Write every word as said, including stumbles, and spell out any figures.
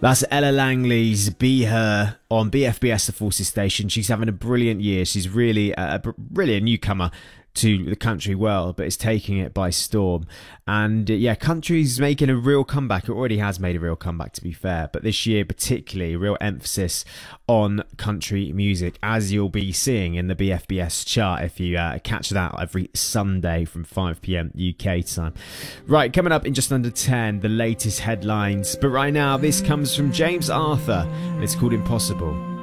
That's Ella Langley's Be Her on B F B S, the Forces station. She's having a brilliant year. She's really, a, really a newcomer to the country world, but it's taking it by storm. And uh, yeah, country's making a real comeback. It already has made a real comeback, to be fair, but this year particularly, real emphasis on country music, as you'll be seeing in the B F B S chart if you uh, catch that every Sunday from five p.m. U K time. Right, coming up in just under ten, the latest headlines. But right now, this comes from James Arthur, and it's called Impossible.